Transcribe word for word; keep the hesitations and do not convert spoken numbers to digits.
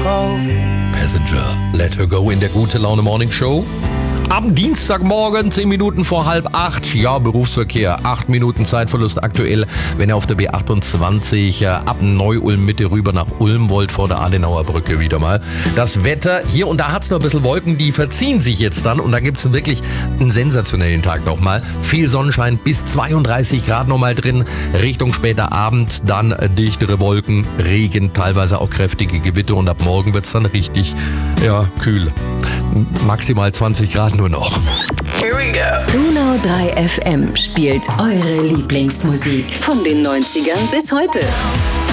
Frau. Passenger, Let Her Go in der Gute Laune Morning Show. Am Dienstagmorgen, zehn Minuten vor halb acht. Ja, Berufsverkehr, acht Minuten Zeitverlust aktuell, wenn ihr auf der B achtundzwanzig äh, ab Neu-Ulm Mitte rüber nach Ulm wollt, vor der Adenauer Brücke wieder mal. Das Wetter, hier und da hat es noch ein bisschen Wolken, die verziehen sich jetzt dann und dann gibt es wirklich einen sensationellen Tag nochmal. Viel Sonnenschein, bis zweiunddreißig Grad nochmal drin, Richtung später Abend, dann äh, dichtere Wolken, Regen, teilweise auch kräftige Gewitter und ab morgen wird es dann richtig, ja, kühl. Maximal zwanzig Grad nur noch. Here we go. Donau drei F M spielt eure Lieblingsmusik von den neunzigern bis heute.